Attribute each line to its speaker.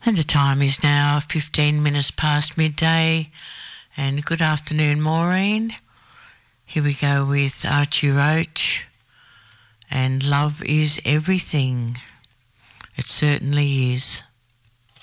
Speaker 1: And the time is now 15 minutes past midday. And good afternoon, Maureen. Here we go with Archie Roach. And love is everything. It certainly is.